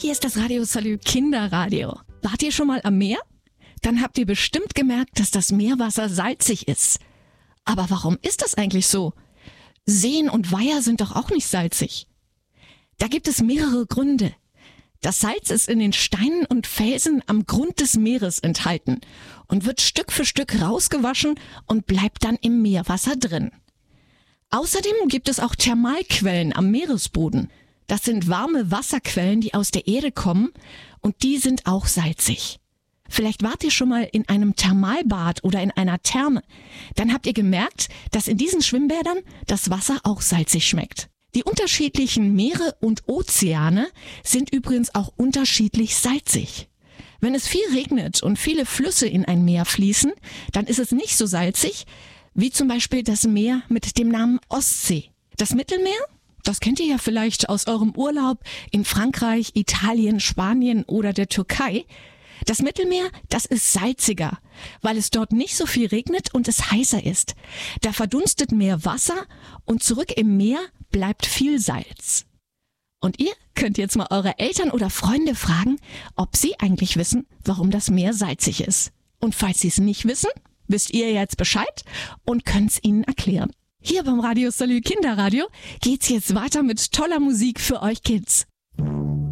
Hier ist das Radio Salü Kinderradio. Wart ihr schon mal am Meer? Dann habt ihr bestimmt gemerkt, dass das Meerwasser salzig ist. Aber warum ist das eigentlich so? Seen und Weiher sind doch auch nicht salzig. Da gibt es mehrere Gründe. Das Salz ist in den Steinen und Felsen am Grund des Meeres enthalten und wird Stück für Stück rausgewaschen und bleibt dann im Meerwasser drin. Außerdem gibt es auch Thermalquellen am Meeresboden. Das sind warme Wasserquellen, die aus der Erde kommen und die sind auch salzig. Vielleicht wart ihr schon mal in einem Thermalbad oder in einer Therme. Dann habt ihr gemerkt, dass in diesen Schwimmbädern das Wasser auch salzig schmeckt. Die unterschiedlichen Meere und Ozeane sind übrigens auch unterschiedlich salzig. Wenn es viel regnet und viele Flüsse in ein Meer fließen, dann ist es nicht so salzig wie zum Beispiel das Meer mit dem Namen Ostsee. Das Mittelmeer? Das kennt ihr ja vielleicht aus eurem Urlaub in Frankreich, Italien, Spanien oder der Türkei. Das Mittelmeer, das ist salziger, weil es dort nicht so viel regnet und es heißer ist. Da verdunstet mehr Wasser und zurück im Meer bleibt viel Salz. Und ihr könnt jetzt mal eure Eltern oder Freunde fragen, ob sie eigentlich wissen, warum das Meer salzig ist. Und falls sie es nicht wissen, wisst ihr jetzt Bescheid und könnt es ihnen erklären. Hier beim Radio Salü Kinderradio geht's jetzt weiter mit toller Musik für euch Kids.